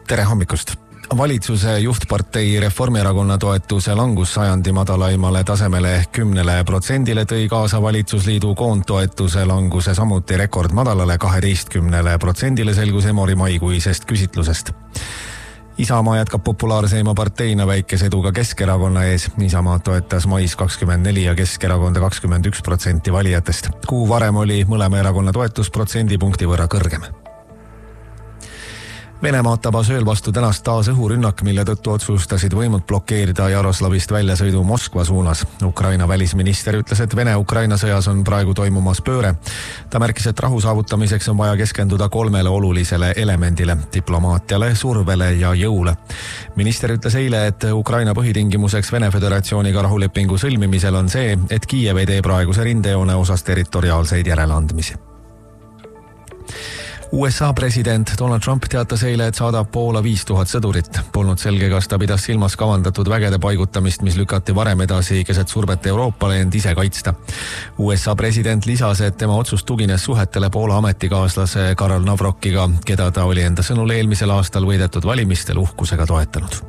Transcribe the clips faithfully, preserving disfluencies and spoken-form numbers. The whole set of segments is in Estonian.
Tere hommikust! Valitsuse juhtpartei Reformierakonna toetuse langus sajandi madalaimale tasemele kümnele protsendile tõi kaasa valitsusliidu koondtoetuse languse samuti rekordmadalale kaheteistkümnele protsendile selgus Emori maikuisest küsitlusest. Isamaa jätkab populaarseima parteina väikese eduga Keskerakonna ees. Isamaa toetas mais kakskümmend neli ja Keskerakonda kakskümmend üks protsenti valijatest. Kuu varem oli mõlema erakonna toetus protsendipunkti võrra kõrgem. Venemaa tabas ööl vastu tänast taas õhurünnak, mille tõttu otsustasid võimud blokeerida Jaroslavist väljasõidu Moskva suunas. Ukraina välisminister ütles, et Vene-Ukraina sõjas on praegu toimumas pööre. Ta märkis, et rahu saavutamiseks on vaja keskenduda kolmele olulisele elemendile, diplomaatiale, survele ja jõule. Minister ütles eile, et Ukraina põhitingimuseks Vene Föderatsiooniga rahulepingu sõlmimisel on see, et Kiiev ei tee praeguse rindejoone osas territoriaalseid järeleandmisi. U S A president Donald Trump teatas eile, et saadab Poola viis tuhat sõdurit. Polnud selge, kas ta pidas silmas kavandatud vägede paigutamist, mis lükati varem edasi keset surbet Euroopale end ise kaitsta. U S A president lisas, et tema otsus tugines suhetele Poola ametikaaslase Karol Nawrockiga, keda ta oli enda sõnul eelmisel aastal võidetud valimistel uhkusega toetanud.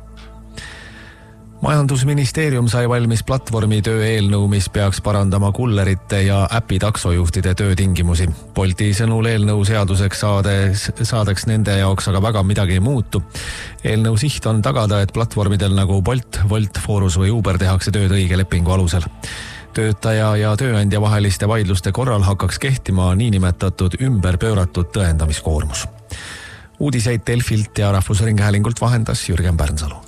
Majandusministeerium sai valmis platvormi töö eelnõu, mis peaks parandama kullerite ja äpi taksojuhtide töötingimusi. Bolti sõnul eelnõu seaduseks saades, saadeks nende jaoks aga väga midagi ei muutu. Eelnõu siht on tagada, et platvormidel nagu Bolt, Volt, Forus või Uber tehakse tööd õige lepingu alusel. Töötaja ja tööandja vaheliste vaidluste korral hakkaks kehtima niinimetatud ümberpööratud tõendamiskoormus. Uudiseid Delfilt ja Rahvusringhäälingult vahendas Jürgen Pärnsalu.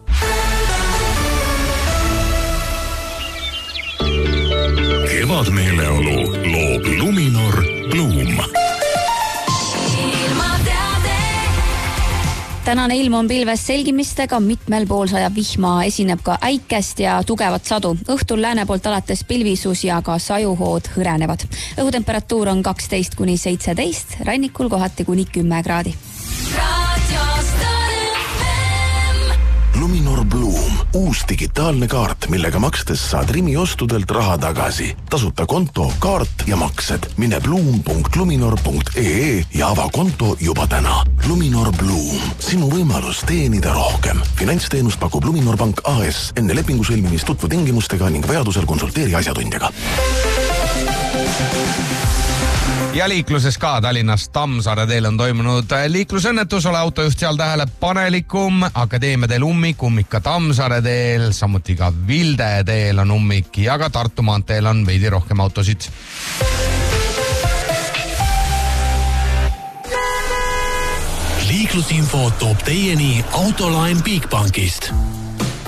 Kevadmeeleolu loob Luminor Bloom. Tänane ilm on pilves selgimistega, mitmel pool sajab vihma, esineb ka äikest ja tugevat sadu. Õhtul lääne poolt alates pilvisus ja ka sajuhood hõrenevad. Õhutemperatuur on kaksteist kuni seitseteist, rannikul kohati kuni kümme kraadi. Luminor Bloom, uus digitaalne kaart, millega makstes saad Rimi ostudelt raha tagasi. Tasuta konto, kaart ja maksed. Mine bloom punkt luminor punkt ee ja ava konto juba täna. Luminor Bloom, sinu võimalus teenida rohkem. Finantsteenust pakub Luminor Pank A S. Enne lepingu sõlmimist tutvu tingimustega ning vajadusel konsulteeri asjatundjaga. Ja liikluses ka Tallinnas Tammsaare teel on toimunud liiklusõnnetus, ole autojuht seal tähelepanelikum. Akadeemia teel ummik, ummik ka Tammsaare teel, samuti ka Vilde teel on ummik ja ka Tartu maanteel on veidi rohkem autosid. Liiklusinfo toob teieni Autoline Bigbankist.